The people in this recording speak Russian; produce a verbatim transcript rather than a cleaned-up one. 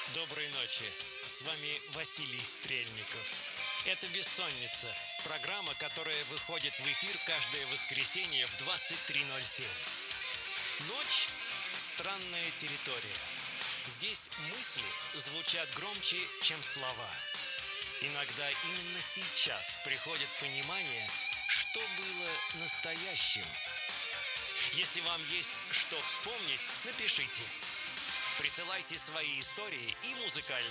Доброй ночи, с вами Василий Стрельников. Это «Бессонница», программа, которая выходит в эфир каждое воскресенье в двадцать три ноль семь. Ночь – странная территория. Здесь мысли звучат громче, чем слова. Иногда именно сейчас приходит понимание, что было настоящим. Если вам есть что вспомнить, напишите. Присылайте свои истории и музыкальные